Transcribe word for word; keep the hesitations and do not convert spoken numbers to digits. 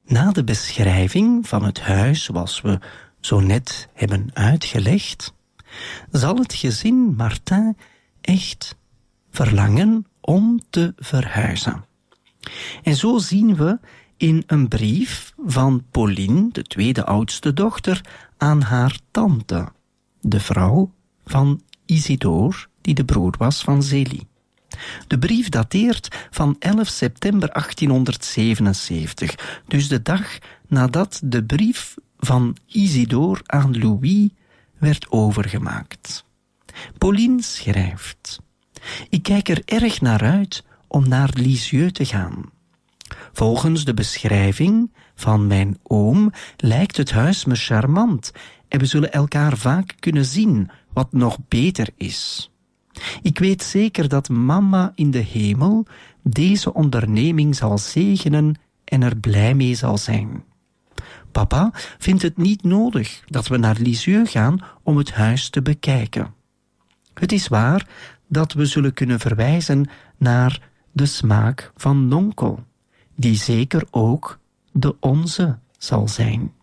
Na de beschrijving van het huis zoals we zo net hebben uitgelegd, zal het gezin Martin echt verlangen om te verhuizen. En zo zien we in een brief van Pauline, de tweede oudste dochter, aan haar tante, de vrouw van Isidore, die de broer was van Zélie. De brief dateert van elf september achttienhonderdzevenenzeventig, dus de dag nadat de brief van Isidore aan Louis werd overgemaakt. Pauline schrijft: Ik kijk er erg naar uit om naar Lisieux te gaan. Volgens de beschrijving van mijn oom lijkt het huis me charmant en we zullen elkaar vaak kunnen zien, wat nog beter is. Ik weet zeker dat mama in de hemel deze onderneming zal zegenen en er blij mee zal zijn. Papa vindt het niet nodig dat we naar Lisieux gaan om het huis te bekijken. Het is waar dat we zullen kunnen verwijzen naar de smaak van nonkel, die zeker ook de onze zal zijn.